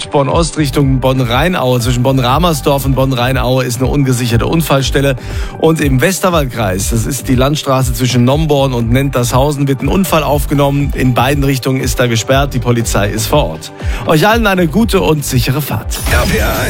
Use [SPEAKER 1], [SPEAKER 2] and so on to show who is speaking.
[SPEAKER 1] Südbonn-Ost Richtung Bonn-Rheinaue. Zwischen Bonn-Ramersdorf und Bonn-Rheinaue ist eine ungesicherte Unfallstelle. Und im Westerwaldkreis, das ist die Landstraße zwischen Nomborn und Nentershausen, wird ein Unfall aufgenommen. In beiden Richtungen ist da gesperrt. Die Polizei ist vor Ort. Euch allen eine gute und sichere Fahrt.
[SPEAKER 2] RPR